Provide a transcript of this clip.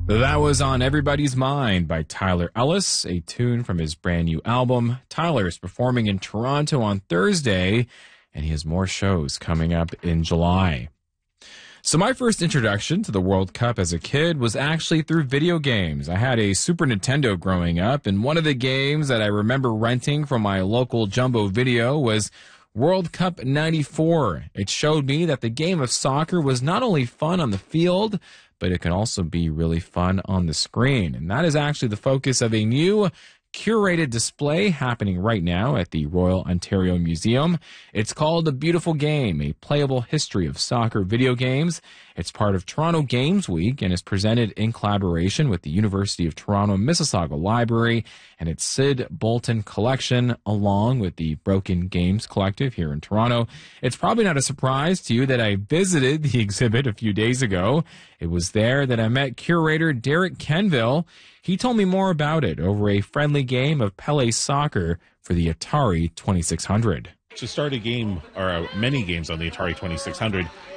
That was On Everybody's Mind by Tyler Ellis, a tune from his brand new album. Tyler is performing in Toronto on Thursday, and he has more shows coming up in July. So my first introduction to the World Cup as a kid was actually through video games. I had a Super Nintendo growing up, and one of the games that I remember renting from my local Jumbo Video was World Cup 94. It showed me that the game of soccer was not only fun on the field, but it can also be really fun on the screen. And that is actually the focus of a new curated display happening right now at the Royal Ontario Museum. It's called The Beautiful Game, a playable history of soccer video games. It's part of Toronto Games Week and is presented in collaboration with the University of Toronto Mississauga Library and its Sid Bolton collection, along with the Broken Games Collective here in Toronto. It's probably not a surprise to you that I visited the exhibit a few days ago. It was there that I met curator Derek Kenville. He told me more about it over a friendly game of Pele Soccer for the Atari 2600. To start a game, or many games on the Atari 2600,